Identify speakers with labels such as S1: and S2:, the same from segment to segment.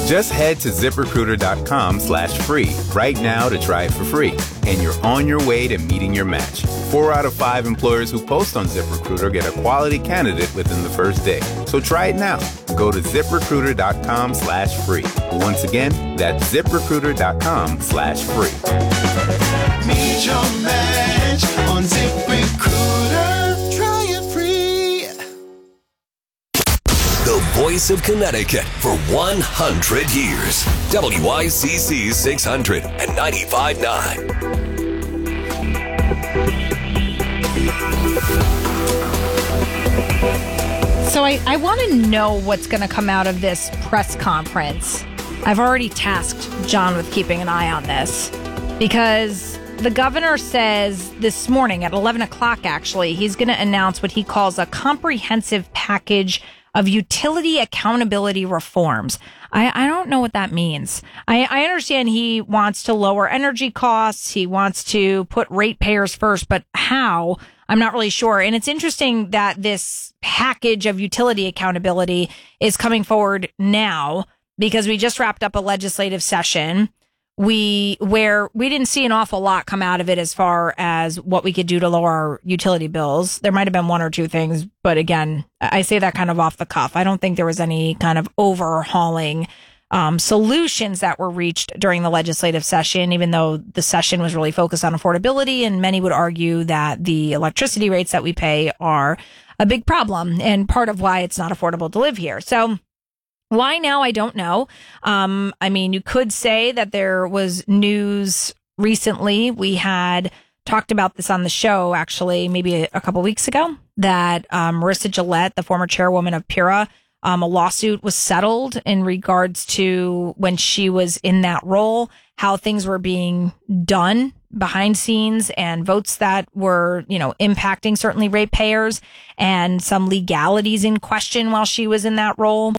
S1: Just head to ZipRecruiter.com/free right now to try it for free. And you're on your way to meeting your match. 4 out of 5 employers who post on ZipRecruiter get a quality candidate within the first day. So try it now. Go to ZipRecruiter.com/free. Once again, that's ZipRecruiter.com/free.
S2: Meet your match on ZipRecruiter. Try it free.
S3: The voice of Connecticut for 100 years. WICC 600 and 95.9.
S4: So I want to know what's going to come out of this press conference. I've already tasked John with keeping an eye on this because the governor says this morning at 11 o'clock, actually, he's going to announce what he calls a comprehensive package of utility accountability reforms. I don't know what that means. I understand he wants to lower energy costs. He wants to put ratepayers first, but how? I'm not really sure. And it's interesting that this package of utility accountability is coming forward now because we just wrapped up a legislative session where we didn't see an awful lot come out of it as far as what we could do to lower our utility bills. There might have been one or two things, but again, I say that kind of off the cuff. I don't think there was any kind of overhauling solutions that were reached during the legislative session, even though the session was really focused on affordability, and many would argue that the electricity rates that we pay are a big problem and part of why it's not affordable to live here. So why now? I don't know. I mean, you could say that there was news recently. We had talked about this on the show, actually, maybe a couple weeks ago, that Marissa Gillette, the former chairwoman of PURA, a lawsuit was settled in regards to when she was in that role, how things were being done behind scenes and votes that were, impacting certainly ratepayers and some legalities in question while she was in that role.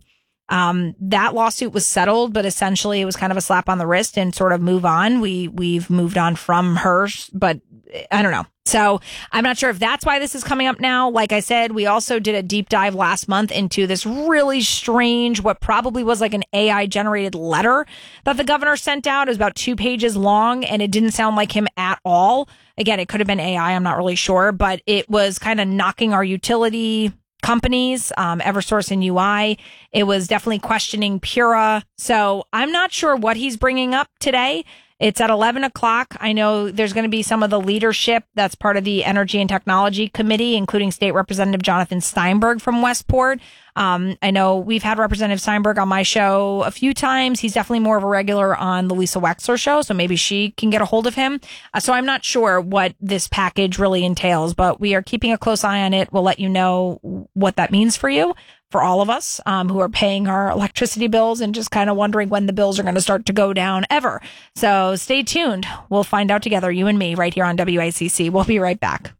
S4: That lawsuit was settled, but essentially it was kind of a slap on the wrist and sort of move on. We've moved on from her, but I don't know. So I'm not sure if that's why this is coming up now. Like I said, we also did a deep dive last month into this really strange, what probably was like an AI generated letter that the governor sent out. It was about 2 pages long and it didn't sound like him at all. Again, it could have been AI. I'm not really sure, but it was kind of knocking our utility companies, Eversource and UI. It was definitely questioning PURA. So I'm not sure what he's bringing up today. It's at 11 o'clock. I know there's going to be some of the leadership that's part of the Energy and Technology Committee, including State Representative Jonathan Steinberg from Westport. I know we've had Representative Steinberg on my show a few times. He's definitely more of a regular on the Lisa Wexler show, so maybe she can get a hold of him. So I'm not sure what this package really entails, but we are keeping a close eye on it. We'll let you know what that means for you, for all of us who are paying our electricity bills and just kind of wondering when the bills are going to start to go down ever. So stay tuned. We'll find out together, you and me, right here on WICC. We'll be right back.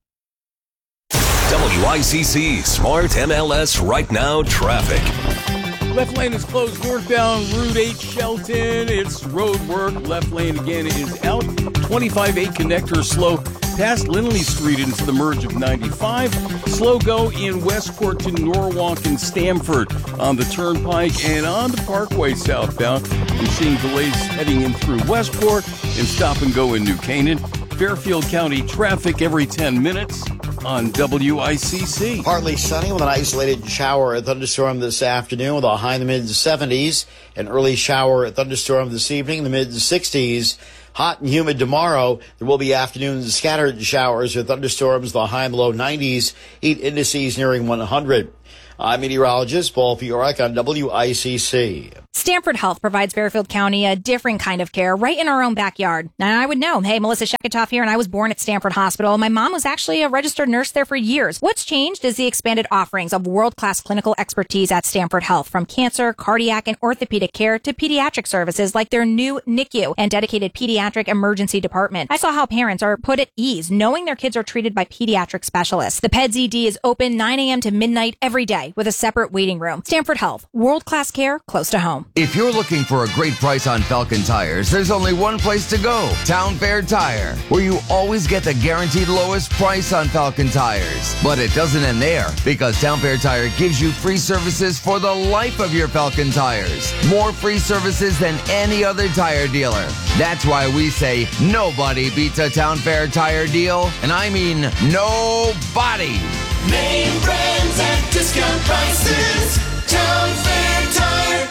S3: WICC Smart MLS Right Now Traffic.
S5: Left lane is closed northbound Route 8 Shelton. It's road work. Left lane again is out. 25-8 connector slow past Lindley Street into the merge of 95. Slow go in Westport to Norwalk and Stamford on the Turnpike and on the Parkway southbound. I'm seeing delays heading in through Westport and stop and go in New Canaan. Fairfield County traffic every 10 minutes on WICC.
S6: Partly sunny with an isolated shower or thunderstorm this afternoon with a high in the mid-70s. An early shower or thunderstorm this evening in the mid-60s. Hot and humid tomorrow. There will be afternoon scattered showers or thunderstorms, the high and low 90s. Heat indices nearing 100. I'm meteorologist Paul Fiorek on WICC.
S4: Stamford Health provides Fairfield County a different kind of care right in our own backyard. Now, I would know. Hey, Melissa Sheketoff here, and I was born at Stamford Hospital. My mom was actually a registered nurse there for years. What's changed is the expanded offerings of world-class clinical expertise at Stamford Health, from cancer, cardiac, and orthopedic care to pediatric services like their new NICU and dedicated pediatric emergency department. I saw how parents are put at ease knowing their kids are treated by pediatric specialists. The PEDS ED is open 9 a.m. to midnight every day with a separate waiting room. Stamford Health, world-class care close to home. now.
S7: If you're looking for a great price on Falcon tires, there's only one place to go, Town Fair Tire, where you always get the guaranteed lowest price on Falcon tires. But it doesn't end there, because Town Fair Tire gives you free services for the life of your Falcon tires. More free services than any other tire dealer. That's why we say nobody beats a Town Fair Tire deal, and I mean nobody.
S2: Name brands at discount prices. Town Fair Tire.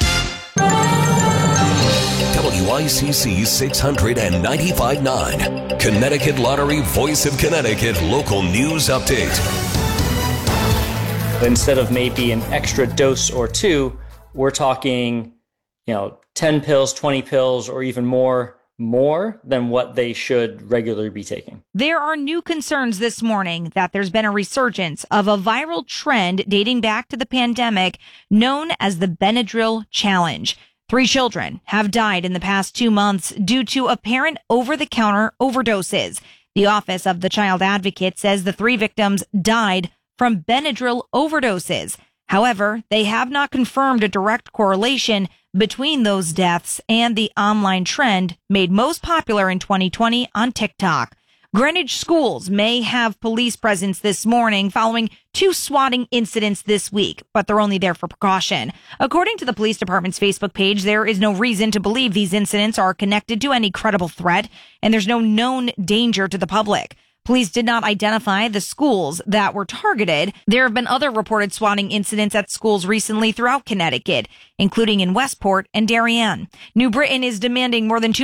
S3: WICC 695.9, Connecticut Lottery Voice of Connecticut Local News Update.
S8: Instead of maybe an extra dose or two, we're talking, 10 pills, 20 pills, or even more than what they should regularly be taking.
S4: There are new concerns this morning that there's been a resurgence of a viral trend dating back to the pandemic known as the Benadryl Challenge. 3 children have died in the past 2 months due to apparent over-the-counter overdoses. The Office of the Child Advocate says the 3 victims died from Benadryl overdoses. However, they have not confirmed a direct correlation between those deaths and the online trend made most popular in 2020 on TikTok. Greenwich schools may have police presence this morning following 2 swatting incidents this week, but they're only there for precaution. According to the police department's Facebook page, there is no reason to believe these incidents are connected to any credible threat, and there's no known danger to the public. Police did not identify the schools that were targeted. There have been other reported swatting incidents at schools recently throughout Connecticut, including in Westport and Darien. New Britain is demanding more than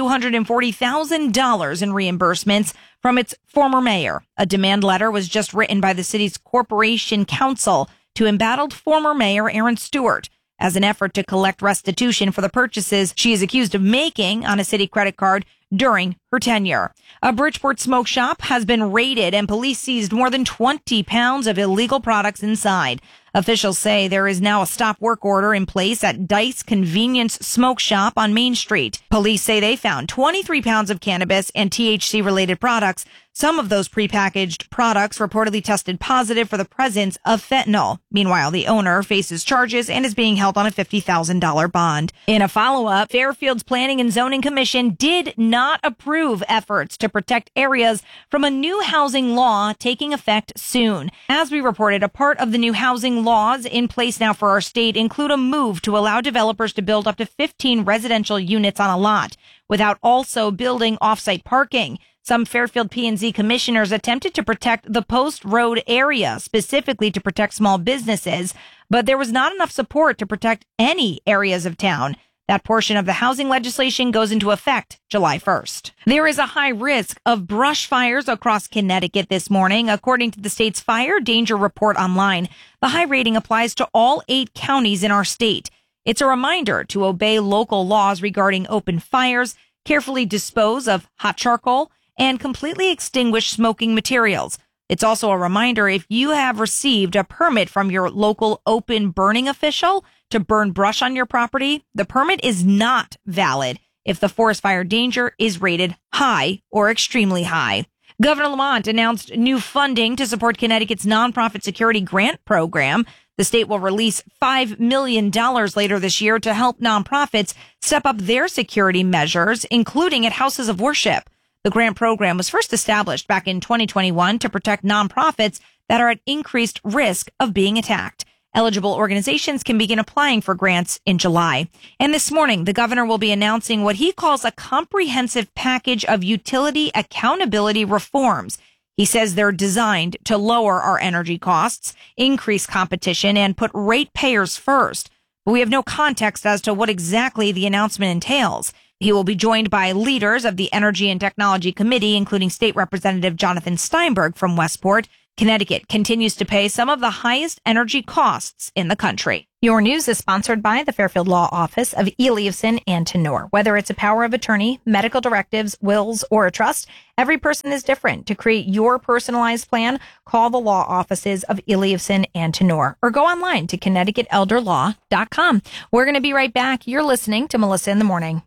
S4: $240,000 in reimbursements from its former mayor. A demand letter was just written by the city's Corporation Council to embattled former mayor Aaron Stewart as an effort to collect restitution for the purchases she is accused of making on a city credit card during her tenure. A Bridgeport smoke shop has been raided and police seized more than 20 pounds of illegal products inside. Officials say there is now a stop work order in place at Dice Convenience Smoke Shop on Main Street. Police say they found 23 pounds of cannabis and THC-related products. Some of those prepackaged products reportedly tested positive for the presence of fentanyl. Meanwhile, the owner faces charges and is being held on a $50,000 bond. In a follow-up, Fairfield's Planning and Zoning Commission did not approve efforts to protect areas from a new housing law taking effect soon. As we reported, a part of the new housing laws in place now for our state include a move to allow developers to build up to 15 residential units on a lot without also building off-site parking. Some Fairfield P&Z commissioners attempted to protect the Post Road area, specifically to protect small businesses, but there was not enough support to protect any areas of town. That portion of the housing legislation goes into effect July 1st. There is a high risk of brush fires across Connecticut this morning, according to the state's Fire Danger Report online. The high rating applies to all 8 counties in our state. It's a reminder to obey local laws regarding open fires, carefully dispose of hot charcoal, and completely extinguish smoking materials. It's also a reminder if you have received a permit from your local open burning official to burn brush on your property, the permit is not valid if the forest fire danger is rated high or extremely high. Governor Lamont announced new funding to support Connecticut's nonprofit security grant program. The state will release $5 million later this year to help nonprofits step up their security measures, including at houses of worship. The grant program was first established back in 2021 to protect nonprofits that are at increased risk of being attacked. Eligible organizations can begin applying for grants in July. And this morning, the governor will be announcing what he calls a comprehensive package of utility accountability reforms. He says they're designed to lower our energy costs, increase competition, and put ratepayers first. But we have no context as to what exactly the announcement entails. He will be joined by leaders of the Energy and Technology Committee, including State Representative Jonathan Steinberg from Westport. Connecticut continues to pay some of the highest energy costs in the country. Your news is sponsored by the Fairfield Law Office of Eliason and Tenor. Whether it's a power of attorney, medical directives, wills, or a trust, every person is different. To create your personalized plan, call the law offices of Eliason and Tenor or go online to ConnecticutElderLaw.com. We're going to be right back. You're listening to Melissa in the Morning.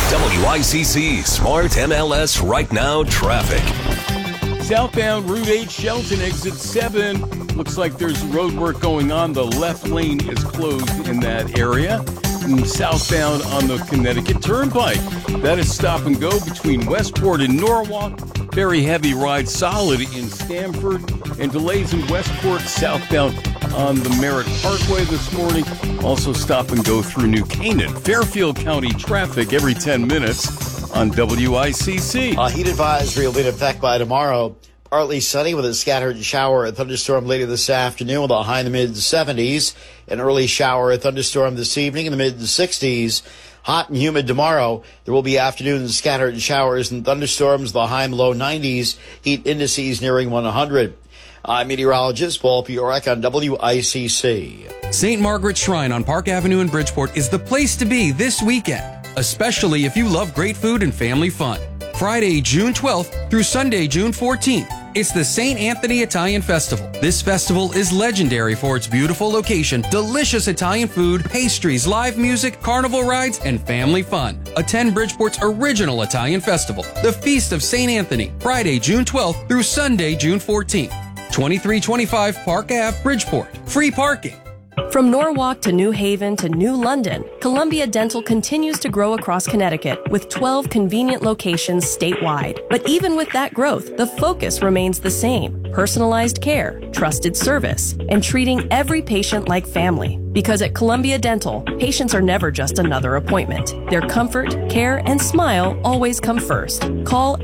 S3: WICC Smart MLS Right Now Traffic.
S5: Southbound Route 8 Shelton exit 7. Looks like there's road work going on. The left lane is closed in that area. from southbound on the Connecticut Turnpike. That is stop and go between Westport and Norwalk. Very heavy ride, solid in Stamford, and delays in Westport southbound on the Merritt Parkway this morning. Also stop and go through New Canaan. Fairfield County traffic every 10 minutes on WICC.
S6: A heat advisory will be in effect by tomorrow. Partly sunny with a scattered shower or thunderstorm later this afternoon with a high in the mid-70s. An early shower or thunderstorm this evening in the mid-60s. Hot and humid tomorrow. There will be afternoon scattered showers and thunderstorms, the high and low 90s. Heat indices nearing 100. I'm meteorologist Paul Piorek on WICC.
S9: St. Margaret's Shrine on Park Avenue in Bridgeport is the place to be this weekend, especially if you love great food and family fun. Friday, June 12th through Sunday, June 14th. It's the St. Anthony Italian Festival. This festival is legendary for its beautiful location, delicious Italian food, pastries, live music, carnival rides, and family fun. Attend Bridgeport's original Italian festival, the Feast of St. Anthony, Friday, June 12th through Sunday, June 14th. 2325 Park Ave, Bridgeport. Free parking.
S10: From Norwalk to New Haven to New London, Columbia Dental continues to grow across Connecticut with 12 convenient locations statewide. But even with that growth, the focus remains the same: personalized care, trusted service, and treating every patient like family. Because at Columbia Dental, patients are never just another appointment. Their comfort, care, and smile always come first. Call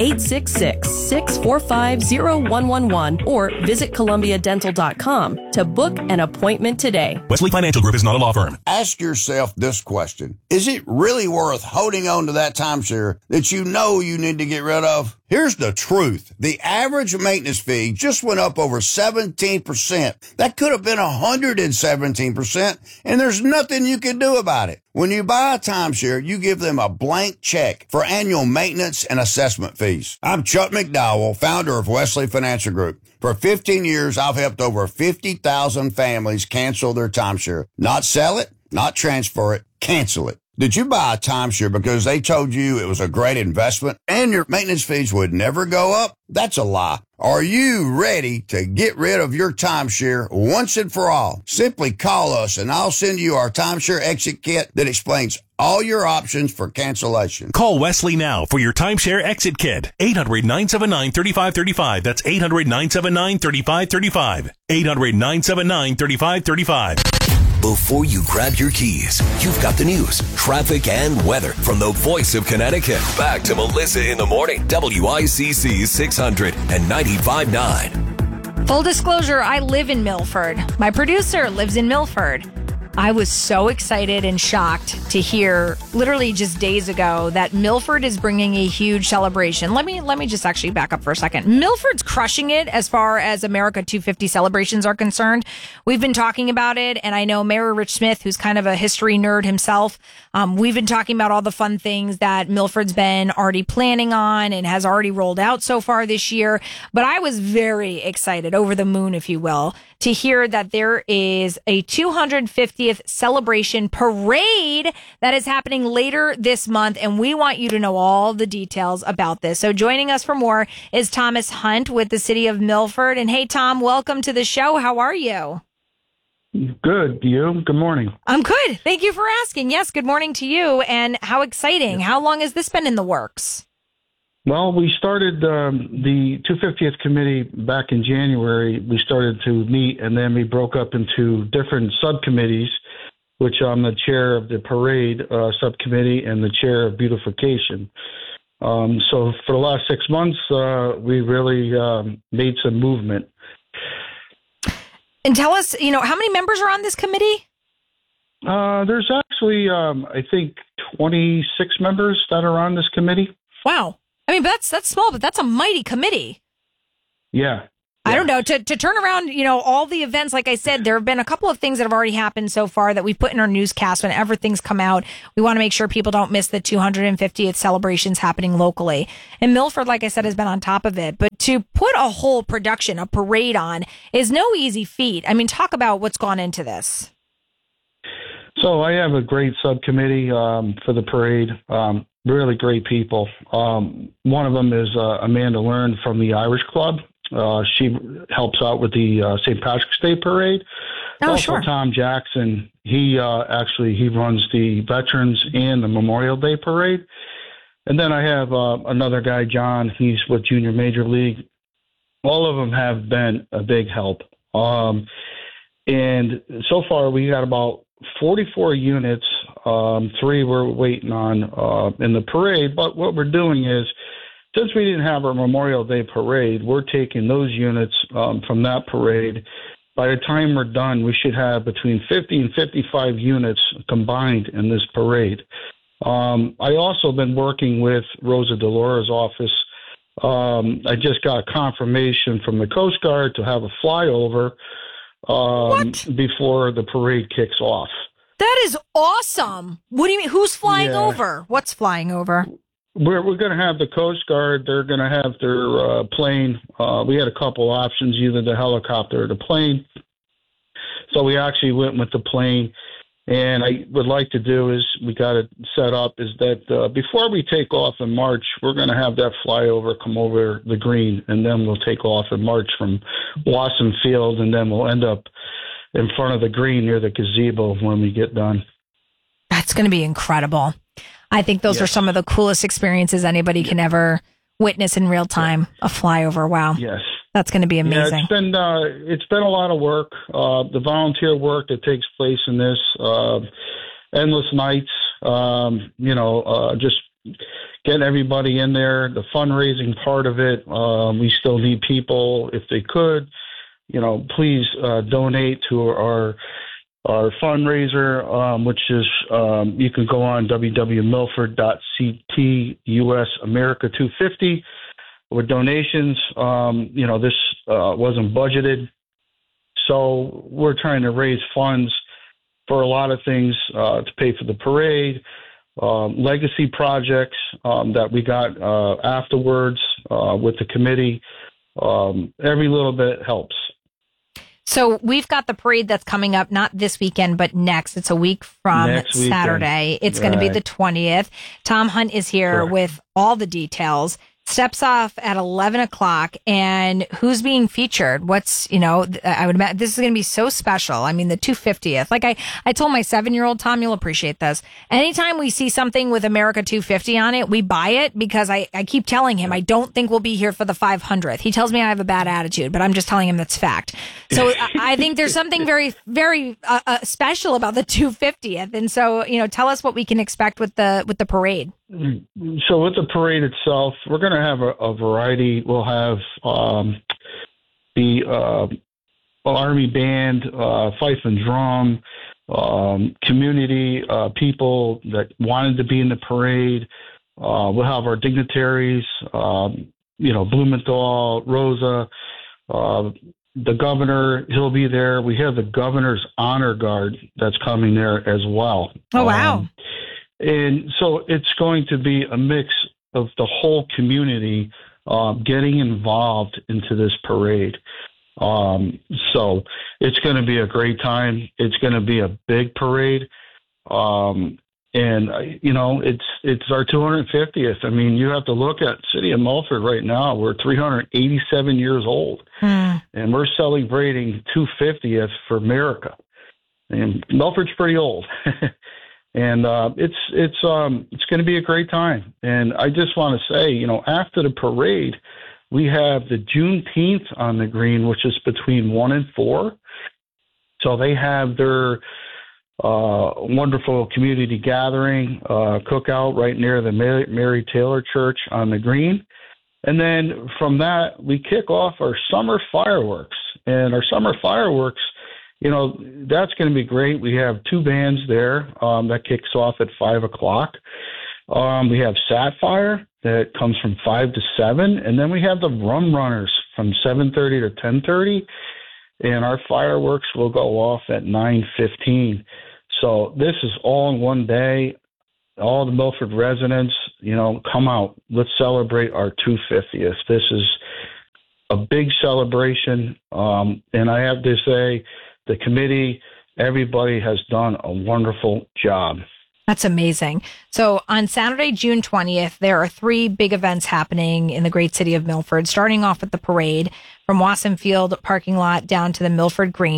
S10: 866-645-0111 or visit columbiadental.com to book an appointment today.
S11: Wesley Financial Group is not a law firm.
S12: Ask yourself this question. Is it really worth holding on to that timeshare that you know you need to get rid of? Here's the truth. The average maintenance fee just went up over 17%. That could have been 117%, and there's nothing you can do about it. When you buy a timeshare, you give them a blank check for annual maintenance and assessment fees. I'm Chuck McDowell, founder of Wesley Financial Group. For 15 years, I've helped over 50,000 families cancel their timeshare. Not sell it, not transfer it, cancel it. Did you buy a timeshare because they told you it was a great investment and your maintenance fees would never go up? That's a lie. Are you ready to get rid of your timeshare once and for all? Simply call us and I'll send you our timeshare exit kit that explains all your options for cancellation.
S11: Call Wesley now for your timeshare exit kit. 800-979-3535. That's 800-979-3535. 800-979-3535.
S3: Before you grab your keys, you've got the news, traffic, and weather from the voice of Connecticut. Back to Melissa in the Morning, WICC 600 and 95.9.
S4: Full disclosure, I live in Milford. My producer lives in Milford. I was so excited and shocked to hear literally just days ago that Milford is bringing a huge celebration. Let me just actually back up for a second. Milford's crushing it as far as America 250 celebrations are concerned. We've been talking about it, and I know Mayor Rich Smith, who's kind of a history nerd himself, we've been talking about all the fun things that Milford's been already planning on and has already rolled out so far this year. But I was very excited, over the moon, if you will, to hear that there is a 250th celebration parade that is happening later this month, and we want you to know all the details about this. So joining us for more is Thomas Hunt with the City of Milford. And hey, Tom, welcome to the show. How are you?
S13: Good. You? Good morning.
S4: I'm good. Thank you for asking. Yes, good morning to you. And how exciting. How long has this been in the works?
S13: Well, we started the 250th committee back in January. We started to meet, and then we broke up into different subcommittees, which I'm the chair of the parade subcommittee and the chair of beautification. So for the last 6 months, we really made some movement.
S4: And tell us, how many members are on this committee?
S13: There's actually, I think, 26 members that are on this committee.
S4: Wow. I mean, that's small, but that's a mighty committee.
S13: Yeah.
S4: I don't know, to turn around, all the events. Like I said, there have been a couple of things that have already happened so far that we put in our newscast when everything's come out. We want to make sure people don't miss the 250th celebrations happening locally. And Milford, like I said, has been on top of it. But to put a whole production, a parade on, is no easy feat. I mean, talk about what's gone into this.
S13: So I have a great subcommittee for the parade. Really great people. One of them is Amanda Learn from the Irish Club. She helps out with the St. Patrick's Day Parade. Also, Tom Jackson, he runs the Veterans and the Memorial Day Parade. And then I have another guy, John. He's with Junior Major League. All of them have been a big help. And so far, we got about 44 units. 3 we're waiting on in the parade. But what we're doing is, since we didn't have our Memorial Day Parade, we're taking those units from that parade. By the time we're done, we should have between 50 and 55 units combined in this parade. I also been working with Rosa DeLaura's office. I just got confirmation from the Coast Guard to have a flyover before the parade kicks off.
S4: That is awesome. What do you mean? Who's flying over? What's flying over?
S13: We're going to have the Coast Guard. They're going to have their plane. We had a couple options, either the helicopter or the plane. So we actually went with the plane. And I would like to do is we got it set up is that before we take off in March, we're going to have that flyover come over the green, and then we'll take off in March from Wasson Field, and then we'll end up in front of the green near the gazebo when we get done.
S4: That's going to be incredible. I think those are some of the coolest experiences anybody can ever witness in real time. A flyover. Wow.
S13: Yes.
S4: That's going to be amazing.
S13: Yeah, it's been a lot of work. The volunteer work that takes place in this, endless nights, just getting everybody in there. The fundraising part of it, we still need people. If they could, please donate to our fundraiser, which is you can go on www.milford.ct US America 250 with donations. This wasn't budgeted, so we're trying to raise funds for a lot of things to pay for the parade, legacy projects that we got afterwards with the committee. Every little bit helps.
S4: So we've got the parade that's coming up, not this weekend, but next. It's a week from Saturday. It's going to be the 20th. Tom Hunt is here with all the details. Steps off at 11 o'clock. And who's being featured? What's, I would imagine this is going to be so special. I mean, the 250th. Like I told my 7-year-old, Tom, you'll appreciate this. Anytime we see something with America 250 on it, we buy it because I keep telling him I don't think we'll be here for the 500th. He tells me I have a bad attitude, but I'm just telling him that's fact. So I think there's something very, very special about the 250th. And so, tell us what we can expect with the parade.
S13: So with the parade itself, we're going to have a variety. We'll have the Army band, fife and drum, community people that wanted to be in the parade. We'll have our dignitaries, Blumenthal, Rosa, the governor, he'll be there. We have the governor's honor guard that's coming there as well.
S4: Oh, wow.
S13: And so it's going to be a mix of the whole community getting involved into this parade. So it's going to be a great time. It's going to be a big parade. It's our 250th. I mean, you have to look at City of Milford right now. We're 387 years old, and we're celebrating 250th for America. And Milford's pretty old. And it's going to be a great time. And I just want to say, after the parade, we have the Juneteenth on the green, which is between 1 and 4. So they have their wonderful community gathering, cookout right near the Mary Taylor Church on the green. And then from that, we kick off our summer fireworks. And our summer fireworks, that's going to be great. We have 2 bands there that kicks off at 5 o'clock. We have Sapphire that comes from 5 to 7. And then we have the Rum Runners from 7:30 to 10:30. And our fireworks will go off at 9:15. So this is all in one day. All the Milford residents, come out. Let's celebrate our 250th. This is a big celebration. And I have to say, the committee, everybody has done a wonderful job.
S4: That's amazing. So on Saturday, June 20th, there are 3 big events happening in the great city of Milford, starting off with the parade from Wasson Field parking lot down to the Milford Green.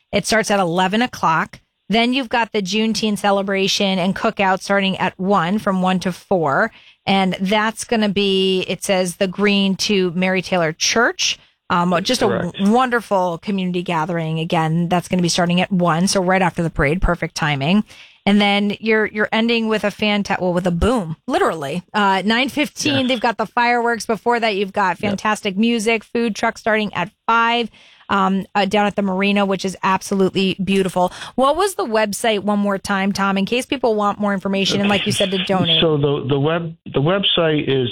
S4: It starts at 11 o'clock. Then you've got the Juneteenth celebration and cookout starting at 1, from 1 to 4. And that's going to be, it says, the Green to Mary Taylor Church. Just
S13: Correct.
S4: a wonderful community gathering. Again, that's going to be starting at 1. So right after the parade, perfect timing. And then you're ending with with a boom, literally. 9:15, They've got the fireworks. Before that, you've got fantastic music, food truck starting at 5. Down at the marina, which is absolutely beautiful. What was the website one more time, Tom, in case people want more information and, like you said, to donate?
S13: So the website is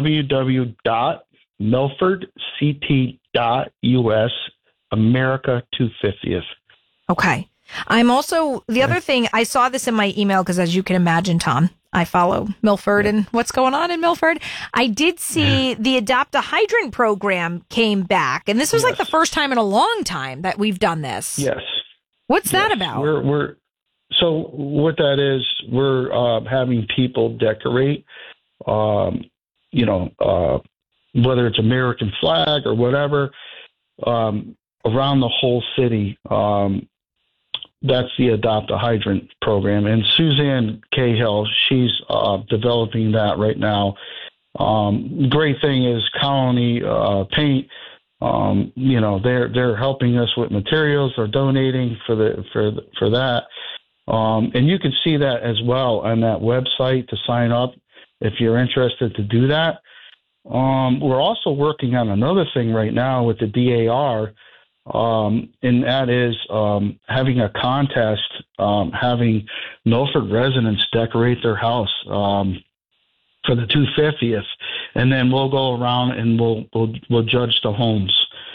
S13: www.milfordct.us, America 250th.
S4: Okay. I'm also, the other thing, I saw this in my email because, as you can imagine, Tom, I follow Milford and what's going on in Milford. I did see the Adopt a Hydrant program came back, and this was like the first time in a long time that we've done this.
S13: Yes.
S4: What's that about?
S13: So what that is, we're having people decorate, whether it's American flag or whatever, around the whole city. That's the Adopt a Hydrant program. And Suzanne Cahill, she's developing that right now. Great thing is Colony Paint, they're helping us with materials. They're donating for that. And you can see that as well on that website to sign up if you're interested to do that. We're also working on another thing right now with the DAR, and that is having a contest, having Milford residents decorate their house for the 250th, and then we'll go around and we'll judge the homes.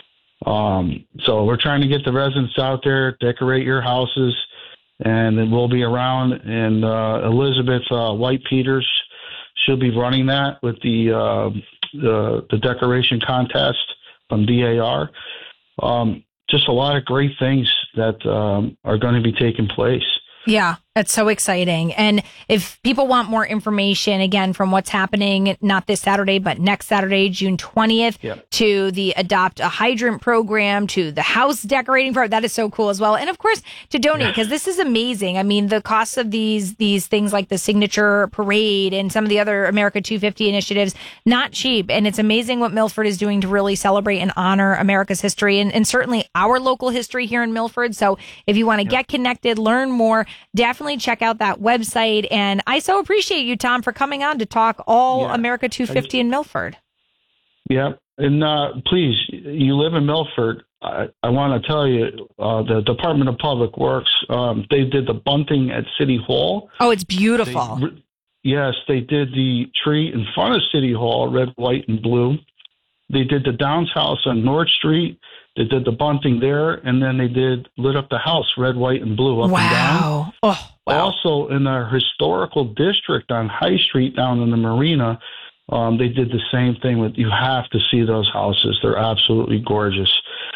S13: So we're trying to get the residents out there, decorate your houses, and then we'll be around. And Elizabeth White Peters, she'll be running that with the decoration contest from DAR. Just a lot of great things that are going to be taking place.
S4: Yeah, that's so exciting. And if people want more information, again, from what's happening, not this Saturday, but next Saturday, June 20th, to the Adopt a Hydrant program, to the house decorating program, that is so cool as well. And of course, to donate, because this is amazing. I mean, the cost of these things like the Signature Parade and some of the other America 250 initiatives, not cheap. And it's amazing what Milford is doing to really celebrate and honor America's history and certainly our local history here in Milford. So if you want to get connected, learn more, definitely check out that website. And I so appreciate you, Tom, for coming on to talk all America 250 in Milford.
S13: Yeah. And please, you live in Milford. I want to tell you, the Department of Public Works, they did the bunting at City Hall.
S4: Oh, it's beautiful.
S13: Yes, they did the tree in front of City Hall, red, white, and blue. They did the Downs House on North Street. They did the bunting there, and then they lit up the house, red, white, and blue, up and down.
S4: Oh, wow.
S13: Also, in our historical district on High Street down in the marina, they did the same thing. You have to see those houses. They're absolutely gorgeous.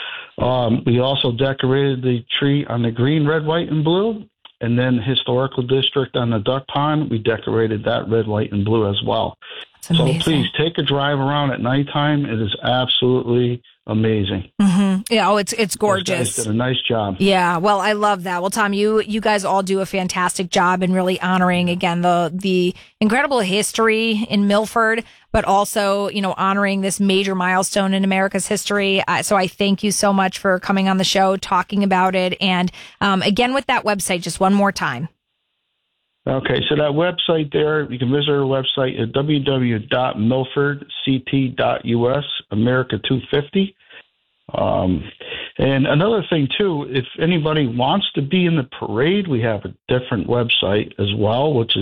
S13: We also decorated the tree on the green, red, white, and blue. And then historical district on the Duck Pond, we decorated that red, white, and blue as well. So please take a drive around at nighttime. It is absolutely amazing.
S4: Mm-hmm. Yeah, it's gorgeous.
S13: Those guys did a nice job.
S4: Yeah, well, I love that. Well, Tom, you guys all do a fantastic job in really honoring, again, the incredible history in Milford, but also, honoring this major milestone in America's history. So I thank you so much for coming on the show, talking about it. And again, with that website, just one more time.
S13: Okay, so that website there, you can visit our website at www.milfordct.us, America 250. And another thing, too, if anybody wants to be in the parade, we have a different website as well, which is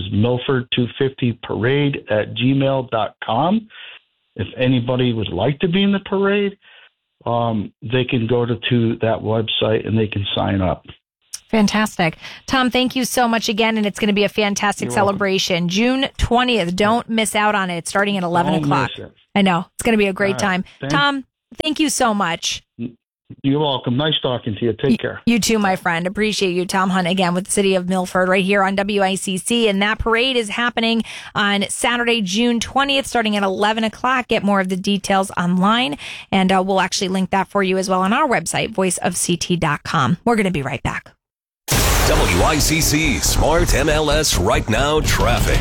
S13: milford250parade@gmail.com. If anybody would like to be in the parade, they can go to that website and they can sign up.
S4: Fantastic. Tom, thank you so much again, and it's going to be a fantastic celebration. June 20th. Don't miss out on it, starting at 11 o'clock. I know. It's going to be a great time. Tom, thank you so much.
S13: You're welcome. Nice talking to you. Take care.
S4: You too, my friend. Appreciate you. Tom Hunt again with the City of Milford right here on WICC. And that parade is happening on Saturday, June 20th, starting at 11 o'clock. Get more of the details online. And we'll actually link that for you as well on our website, voiceofct.com. We're going to be right back.
S3: WICC Smart MLS Right Now Traffic.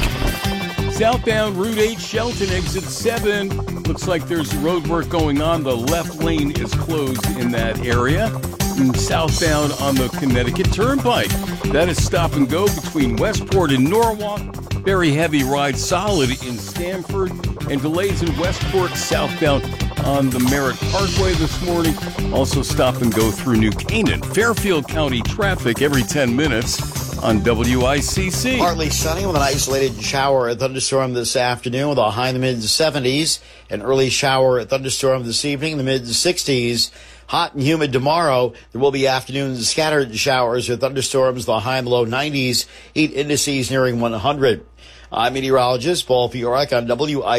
S5: Southbound Route 8 Shelton exit 7. Looks like there's road work going on. The left lane is closed in that area. And southbound on the Connecticut Turnpike. That is stop and go between Westport and Norwalk. Very heavy ride, solid in Stamford. And delays in Westport southbound on the Merritt Parkway this morning. Also stop and go through New Canaan. Fairfield County traffic every 10 minutes. On WICC.
S6: Partly sunny with an isolated shower or thunderstorm this afternoon with a high in the mid-70s. An early shower or thunderstorm this evening in the mid-60s. Hot and humid tomorrow. There will be afternoons scattered showers or thunderstorms, the high and low 90s. Heat indices nearing 100. I'm meteorologist Paul Fiorak on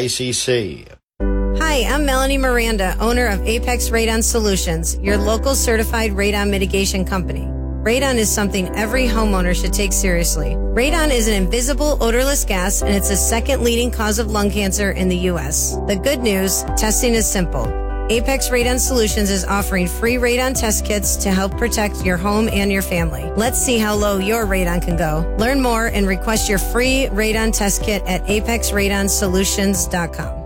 S6: WICC.
S14: Hi, I'm Melanie Miranda, owner of Apex Radon Solutions, your local certified radon mitigation company. Radon is something every homeowner should take seriously. Radon is an invisible, odorless gas, and it's the second leading cause of lung cancer in the U.S. The good news, testing is simple. Apex Radon Solutions is offering free radon test kits to help protect your home and your family. Let's see how low your radon can go. Learn more and request your free radon test kit at apexradonsolutions.com.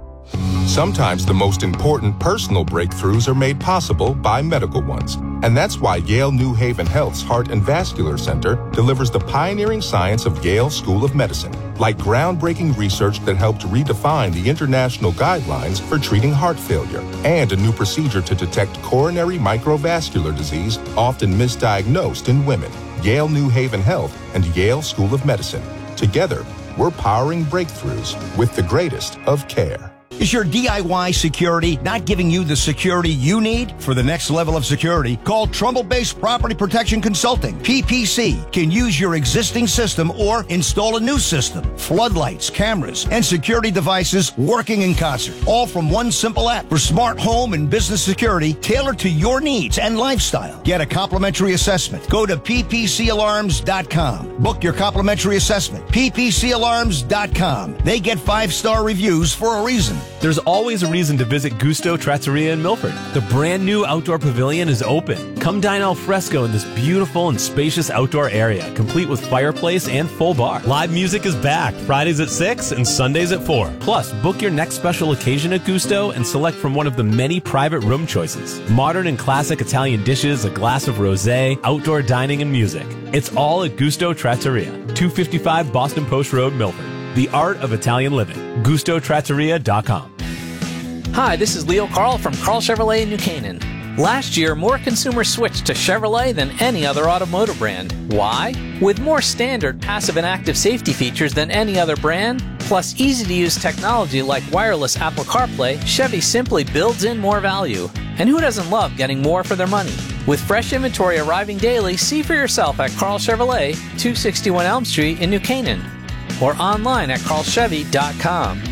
S15: Sometimes the most important personal breakthroughs are made possible by medical ones. And that's why Yale New Haven Health's Heart and Vascular Center delivers the pioneering science of Yale School of Medicine, like groundbreaking research that helped redefine the international guidelines for treating heart failure, and a new procedure to detect coronary microvascular disease, often misdiagnosed in women. Yale New Haven Health and Yale School of Medicine. Together, we're powering breakthroughs with the greatest of care.
S16: Is your DIY security not giving you the security you need? For the next level of security, call Trumbull-based Property Protection Consulting. PPC can use your existing system or install a new system. Floodlights, cameras, and security devices working in concert. All from one simple app for smart home and business security tailored to your needs and lifestyle. Get a complimentary assessment. Go to ppcalarms.com. Book your complimentary assessment. ppcalarms.com. They get 5-star reviews for a reason.
S17: There's always a reason to visit Gusto Trattoria in Milford. The brand new outdoor pavilion is open. Come dine al fresco in this beautiful and spacious outdoor area, complete with fireplace and full bar. Live music is back, Fridays at 6 and Sundays at 4. Plus, book your next special occasion at Gusto and select from one of the many private room choices. Modern and classic Italian dishes, a glass of rosé, outdoor dining, and music. It's all at Gusto Trattoria, 255 Boston Post Road, Milford. The art of Italian living. GustoTrattoria.com.
S18: Hi, this is Leo Carl from Carl Chevrolet in New Canaan. Last year, more consumers switched to Chevrolet than any other automotive brand. Why? With more standard passive and active safety features than any other brand, plus easy-to-use technology like wireless Apple CarPlay, Chevy simply builds in more value. And who doesn't love getting more for their money? With fresh inventory arriving daily, see for yourself at Carl Chevrolet, 261 Elm Street in New Canaan, or online at carlchevy.com.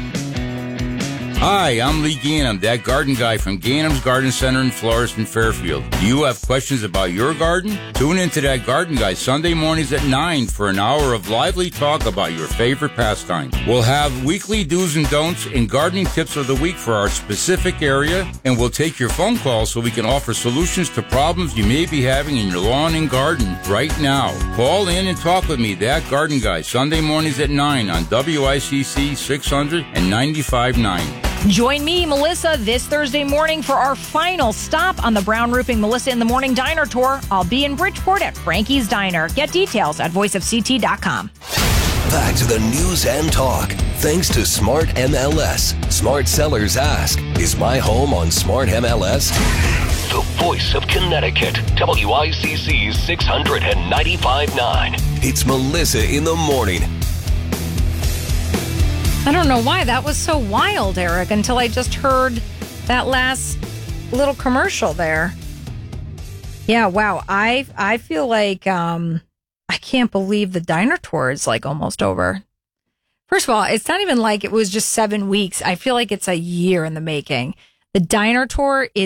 S19: Hi, I'm Lee Ganem, that garden guy from Ganem's Garden Center and Florist in Fairfield. Do you have questions about your garden? Tune into that garden guy Sunday mornings at 9 for an hour of lively talk about your favorite pastime. We'll have weekly do's and don'ts and gardening tips of the week for our specific area, and we'll take your phone calls so we can offer solutions to problems you may be having in your lawn and garden right now. Call in and talk with me, that garden guy, Sunday mornings at 9 on WICC 600 and 95.9.
S4: Join me, Melissa, this Thursday morning for our final stop on the Brown Roofing Melissa in the Morning Diner Tour. I'll be in Bridgeport at Frankie's Diner. Get details at voiceofct.com.
S3: Back to the news and talk. Thanks to Smart MLS. Smart sellers ask, is my home on Smart MLS? The voice of Connecticut. WICC 695.9. It's Melissa in the Morning.
S4: I don't know why that was so wild, Eric, until I just heard that last little commercial there. Yeah, wow. I feel like I can't believe the diner tour is like almost over. First of all, it's not even like it was just 7 weeks. I feel like it's a year in the making. The diner tour is